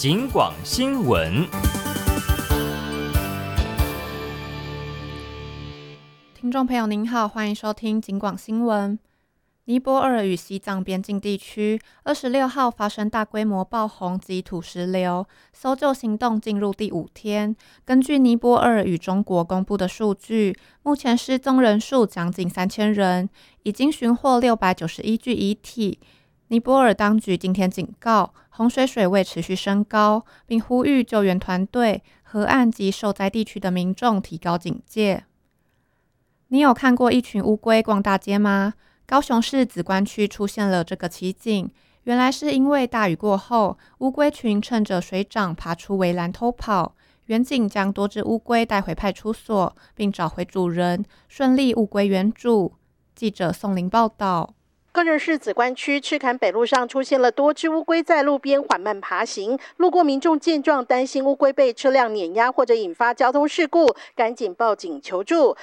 警广新闻。 听众朋友您好，欢迎收听警广新闻。尼泊尔与西藏边境地区26号发生大规模爆洪及土石流，搜救行动进入第5天。根据尼泊尔与中国公布的数据，目前失踪人数将近3000人，已经寻获691具遗体。尼泊尔当局今天警告，洪水水位持续升高，并呼吁救援团队、河岸及受灾地区的民众提高警戒。你有看过一群乌龟逛大街吗？高雄市梓官区出现了这个奇景，原来是因为大雨过后，乌龟群趁着水涨爬出围栏偷跑，员警将多只乌龟带回派出所，并找回主人，顺利物归原主。记者宋玲报道。 高雄市梓官区赤坎北路上出现了多只乌龟在路边缓慢爬行，路过民众见状担心乌龟被车辆碾压或者引发交通事故，赶紧报警求助。